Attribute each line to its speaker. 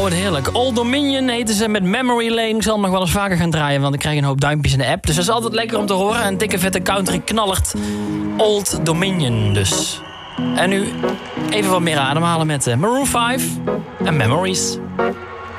Speaker 1: wat heerlijk. Old Dominion heten ze met Memory Lane. Ik zal hem nog wel eens vaker gaan draaien, want ik krijg een hoop duimpjes in de app. Dus dat is altijd lekker om te horen. Een dikke vette country knallert. Old Dominion dus. En nu even wat meer ademhalen met Maroon 5 en Memories.